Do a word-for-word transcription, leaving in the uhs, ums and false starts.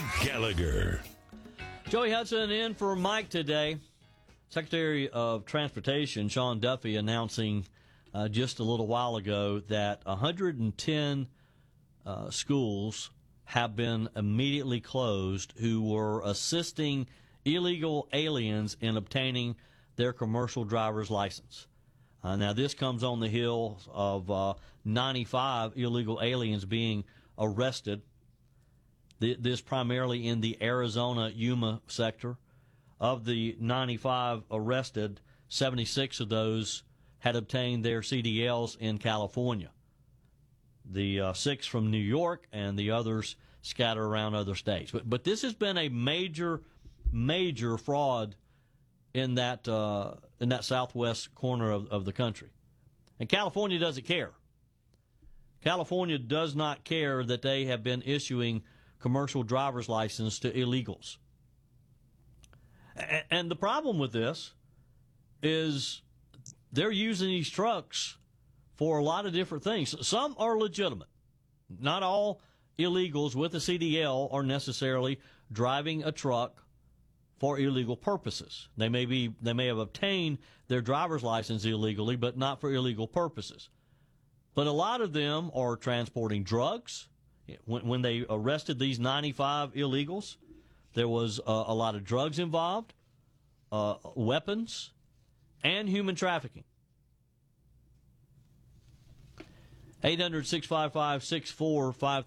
Mike Gallagher. Joey Hudson in for Mike today. Secretary of Transportation Sean Duffy announcing uh, just a little while ago that one hundred ten uh, schools have been immediately closed who were assisting illegal aliens in obtaining their commercial driver's license. Uh, now, this comes on the heels of uh, ninety-five illegal aliens being arrested, Th- this primarily in the Arizona Yuma sector. Of the ninety-five arrested, seventy-six of those had obtained their C D Ls in California. The uh, six from New York and the others scattered around other states. But, but this has been a major, major fraud in that uh, in that southwest corner of, of the country. And California doesn't care. California does not care that they have been issuing commercial driver's license to illegals. A- and the problem with this is they're using these trucks for a lot of different things. Some are legitimate. Not all illegals with a C D L are necessarily driving a truck for illegal purposes. They may be they may have obtained their driver's license illegally, but not for illegal purposes. But a lot of them are transporting drugs. When, when they arrested these ninety-five illegals, there was uh, a lot of drugs involved, uh, weapons, and human trafficking. eight hundred, six five five, six four five